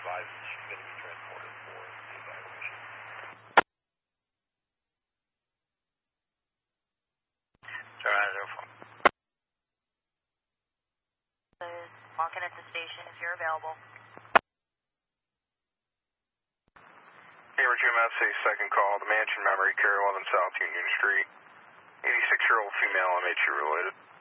advised that she's going to be transported for evaluation. Walking at the station if you're available. Cambridge MSA second call, the Mansion Memory Care, 11 South Union Street. 86-year-old female MHU related.